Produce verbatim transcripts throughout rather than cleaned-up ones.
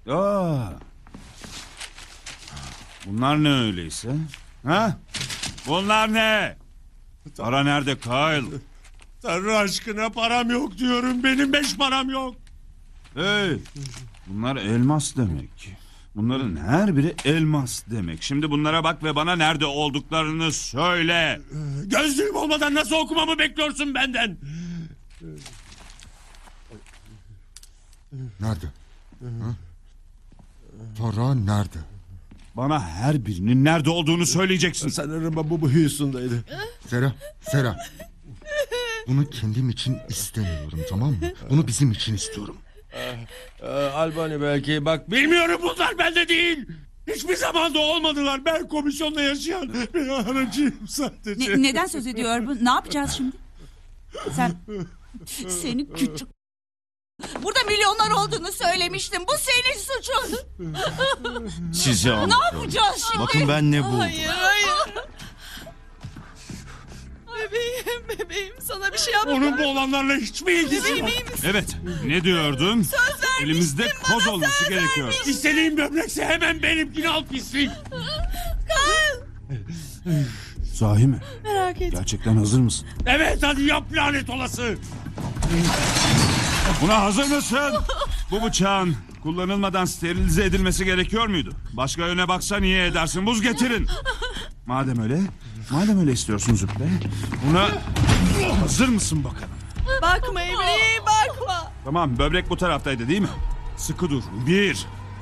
Aa. Bunlar ne öyleyse? Ha? Bunlar ne? Para nerede Kyle? Tanrı aşkına param yok diyorum. Benim beş param yok. Hey, bunlar elmas demek. Bunların her biri elmas demek. Şimdi bunlara bak ve bana nerede olduklarını söyle. Gözlüğüm olmadan nasıl okumamı bekliyorsun benden? Nerede? Ha? Para nerede? Bana her birinin nerede olduğunu söyleyeceksin. Sanırım bu, bu Houston'daydı. Sera, Sera. Bunu kendim için istemiyorum, tamam mı? Bunu bizim için istiyorum. Ee, Albani belki bak bilmiyorum, bunlar bende değil. Hiçbir zaman da olmadılar. Ben komisyonda yaşayan bir aracıyım sadece. Ne- neden söz ediyor bu? Ne yapacağız şimdi? Sen... Seni küçük... Burada milyonlar olduğunu söylemiştim. Bu senin suçun. Sizi Ne anlatıyorum. yapacağız şimdi? Bakın ben ne buldum. Hayır hayır. Bebeğim bebeğim sana bir şey yapmadım. Onun bu olanlarla hiçbir ilgisi Bebeğim yok. iyi misin? Evet, ne diyordun? Elimizde koz olması gerekiyor. İstediğin böbrekse hemen benimkini al pislik. Sahi mi? Merak etme. Gerçekten hazır mısın? Evet, hadi yap lanet olası. Buna hazır mısın? Bu bıçağın kullanılmadan sterilize edilmesi gerekiyor muydu? Başka yöne baksan iyi edersin. Buz getirin. Madem öyle, madem öyle istiyorsun Züppe. Buna hazır mısın bakalım? Bakma Emre'ye bakma. Tamam, böbrek bu taraftaydı değil mi? Sıkı dur. Bir.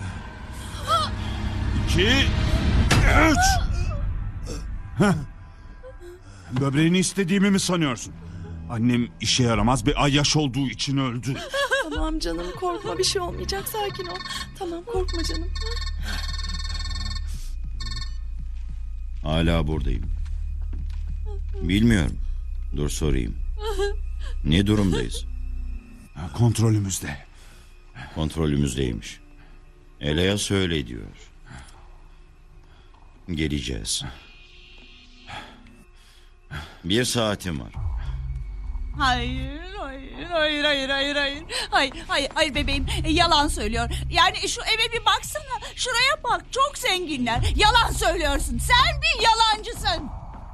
İki. Üç. Heh. Böbreğini istediğimi mi sanıyorsun? Annem işe yaramaz bir ayyaş olduğu için öldü. Tamam canım korkma bir şey olmayacak sakin ol. Tamam korkma canım. Hala buradayım. Bilmiyorum. Dur sorayım. Ne durumdayız? Kontrolümüzde. Kontrolümüzdeymiş. Eleya söyle diyor. Geleceğiz. Bir saatim var. Hayır, hayır, hayır, hayır, hayır, hayır. Hayır, hayır, hayır bebeğim. E, yalan söylüyor. Yani şu eve bir baksana. Şuraya bak. Çok zenginler. Yalan söylüyorsun. Sen bir yalancısın.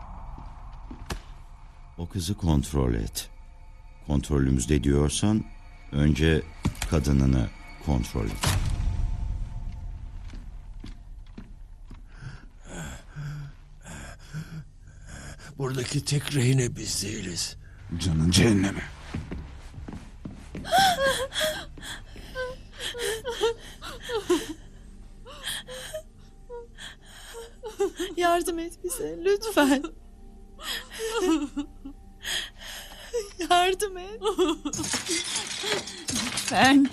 O kızı kontrol et. Kontrolümüzde diyorsan önce kadınını kontrol et. Buradaki tek rehine biz değiliz. Canın cehennemi. Yardım et bize lütfen. Yardım et. Ben...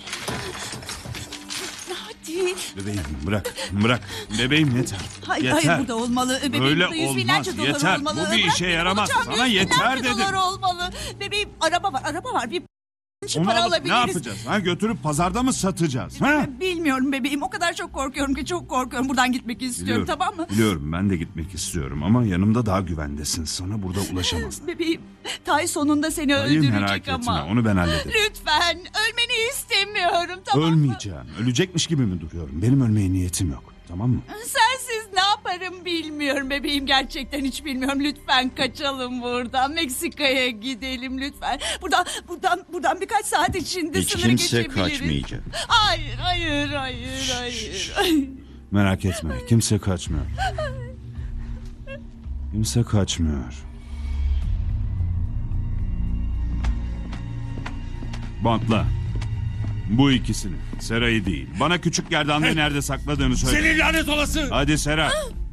Hadi. Bebeğim bırak, bırak. Bebeğim yeter. Hayır, yeter. hayır burada olmalı. Bebeğim Böyle burada yüz olmaz, binlerce dolar yeter. olmalı. Bu bir Bırak işe beni, yaramaz. bulacağım. Sana Yüz yeter binlerce dedim. dolar olmalı. Bebeğim araba var, araba var. Bir için Onu para alıp ne alabiliriz. yapacağız? Ha, götürüp pazarda mı satacağız? Ha? Bilmiyorum bebeğim. O kadar çok korkuyorum ki çok korkuyorum. Buradan gitmek istiyorum, tamam mı? Biliyorum, ben de gitmek istiyorum ama yanımda daha güvendesin. Sana burada ulaşamazlar. Bebeğim, Tay sonunda seni Hayır, öldürecek merak ama. etme, onu ben hallederim. Lütfen, ölmeni istemiyorum, tamam mı? Ölmeyeceğim. Ölecekmiş gibi mi duruyorum? Benim ölmeye niyetim yok. Tamam mı? Sensiz ne yaparım bilmiyorum bebeğim. Gerçekten hiç bilmiyorum. Lütfen kaçalım buradan. Meksika'ya gidelim lütfen. Buradan, buradan, buradan birkaç saat içinde Hiç sınırı kimse geçebiliriz. kaçmayacak. Hayır, hayır, hayır, hayır. hayır. Merak etme. Kimse kaçmıyor. Kimse kaçmıyor. Bantla. Bu ikisini. Sera'yı değil. Bana küçük gerdanlığı nerede sakladığını söyle. Senin lanet olası. Hadi Sera.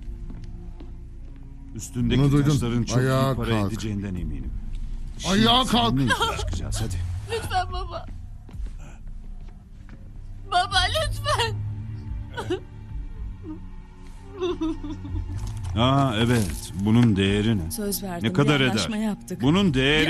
Üstündeki Bunu duydum. taşların çok Ayağa büyük para kalk. edeceğinden eminim. Ayağa kalk. Seninle yola çıkacağız hadi. Lütfen baba. Baba lütfen. Aa evet. Bunun değeri ne? Söz verdim. Ne kadar bir eder? anlaşma yaptık. Bunun değeri